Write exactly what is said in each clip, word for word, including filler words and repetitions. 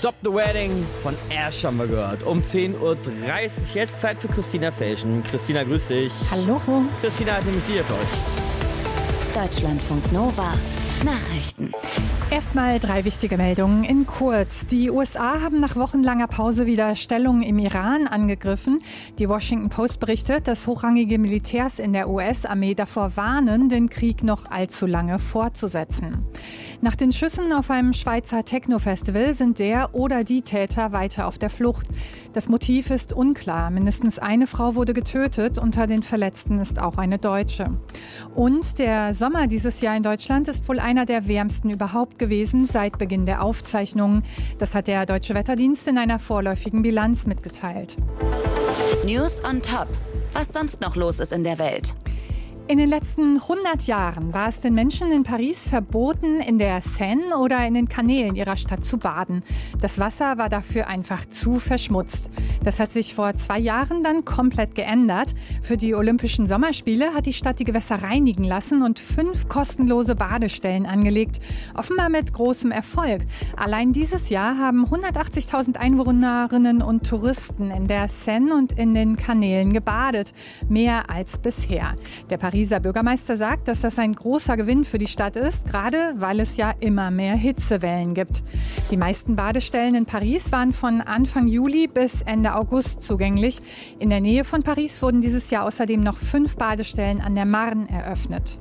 Stop the Wedding von Ash haben wir gehört. Um zehn Uhr dreißig jetzt Zeit für Christina Felschen. Christina, grüß dich. Hallo. Christina hat nämlich die hier für euch. Deutschlandfunk Nova Nachrichten. Erstmal drei wichtige Meldungen in kurz. Die U S A haben nach wochenlanger Pause wieder Stellungen im Iran angegriffen. Die Washington Post berichtet, dass hochrangige Militärs in der U S-Armee davor warnen, den Krieg noch allzu lange fortzusetzen. Nach den Schüssen auf einem Schweizer Techno-Festival sind der oder die Täter weiter auf der Flucht. Das Motiv ist unklar. Mindestens eine Frau wurde getötet. Unter den Verletzten ist auch eine Deutsche. Und der Sommer dieses Jahr in Deutschland ist wohl einer der wärmsten überhaupt gewesen seit Beginn der Aufzeichnungen. Das hat der Deutsche Wetterdienst in einer vorläufigen Bilanz mitgeteilt. News on Top. Was sonst noch los ist in der Welt? In den letzten hundert Jahren war es den Menschen in Paris verboten, in der Seine oder in den Kanälen ihrer Stadt zu baden. Das Wasser war dafür einfach zu verschmutzt. Das hat sich vor zwei Jahren dann komplett geändert. Für die Olympischen Sommerspiele hat die Stadt die Gewässer reinigen lassen und fünf kostenlose Badestellen angelegt. Offenbar mit großem Erfolg. Allein dieses Jahr haben hundertachtzigtausend Einwohnerinnen und Touristen in der Seine und in den Kanälen gebadet. Mehr als bisher. Der Der Pariser Bürgermeister sagt, dass das ein großer Gewinn für die Stadt ist, gerade weil es ja immer mehr Hitzewellen gibt. Die meisten Badestellen in Paris waren von Anfang Juli bis Ende August zugänglich. In der Nähe von Paris wurden dieses Jahr außerdem noch fünf Badestellen an der Marne eröffnet.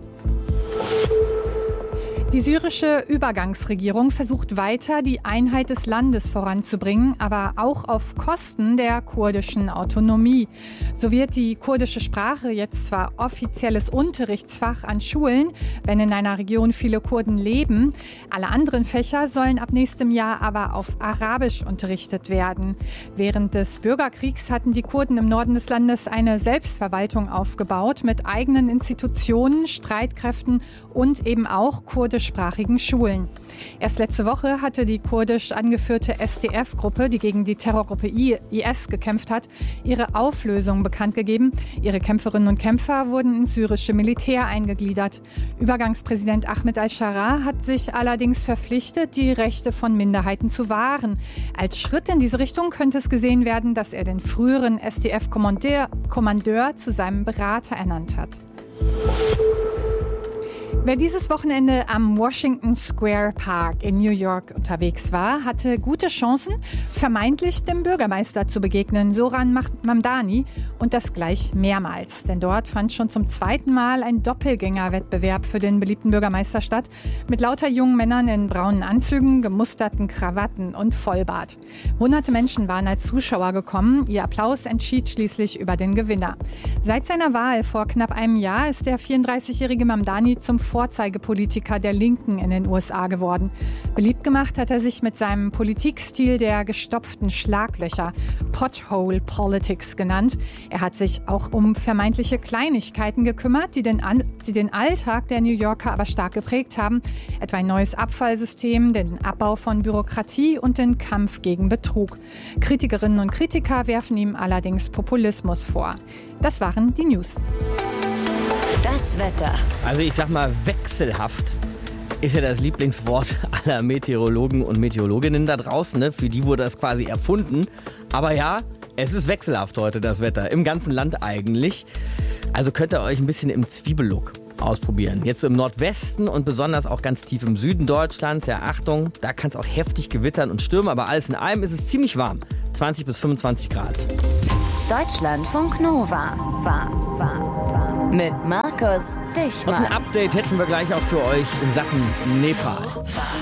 Die syrische Übergangsregierung versucht weiter, die Einheit des Landes voranzubringen, aber auch auf Kosten der kurdischen Autonomie. So wird die kurdische Sprache jetzt zwar offizielles Unterrichtsfach an Schulen, wenn in einer Region viele Kurden leben. Alle anderen Fächer sollen ab nächstem Jahr aber auf Arabisch unterrichtet werden. Während des Bürgerkriegs hatten die Kurden im Norden des Landes eine Selbstverwaltung aufgebaut mit eigenen Institutionen, Streitkräften und eben auch kurdisch sprachigen Schulen. Erst letzte Woche hatte die kurdisch angeführte S D F-Gruppe, die gegen die Terrorgruppe I S gekämpft hat, ihre Auflösung bekannt gegeben. Ihre Kämpferinnen und Kämpfer wurden ins syrische Militär eingegliedert. Übergangspräsident Ahmed al-Sharaa hat sich allerdings verpflichtet, die Rechte von Minderheiten zu wahren. Als Schritt in diese Richtung könnte es gesehen werden, dass er den früheren S D F-Kommandeur Kommandeur zu seinem Berater ernannt hat. Wer dieses Wochenende am Washington Square Park in New York unterwegs war, hatte gute Chancen, vermeintlich dem Bürgermeister zu begegnen, Zoran Mamdani, und das gleich mehrmals. Denn dort fand schon zum zweiten Mal ein Doppelgängerwettbewerb für den beliebten Bürgermeister statt, mit lauter jungen Männern in braunen Anzügen, gemusterten Krawatten und Vollbart. Hunderte Menschen waren als Zuschauer gekommen. Ihr Applaus entschied schließlich über den Gewinner. Seit seiner Wahl vor knapp einem Jahr ist der vierunddreißigjährige Mamdani zum Vorzeigepolitiker der Linken in den U S A geworden. Beliebt gemacht hat er sich mit seinem Politikstil der gestopften Schlaglöcher, Pothole Politics genannt. Er hat sich auch um vermeintliche Kleinigkeiten gekümmert, die den, An- die den Alltag der New Yorker aber stark geprägt haben, etwa ein neues Abfallsystem, den Abbau von Bürokratie und den Kampf gegen Betrug. Kritikerinnen und Kritiker werfen ihm allerdings Populismus vor. Das waren die News. Das Wetter. Also ich sag mal, wechselhaft ist ja das Lieblingswort aller Meteorologen und Meteorologinnen da draußen. Ne? Für die wurde das quasi erfunden. Aber ja, es ist wechselhaft heute, das Wetter. Im ganzen Land eigentlich. Also könnt ihr euch ein bisschen im Zwiebellook ausprobieren. Jetzt so im Nordwesten und besonders auch ganz tief im Süden Deutschlands. Ja, Achtung, da kann es auch heftig gewittern und stürmen. Aber alles in allem ist es ziemlich warm. zwanzig bis fünfundzwanzig Grad. Deutschlandfunk Nova. War, war, war. Mit Markus Dichmann. Und ein Update hätten wir gleich auch für euch in Sachen Nepal.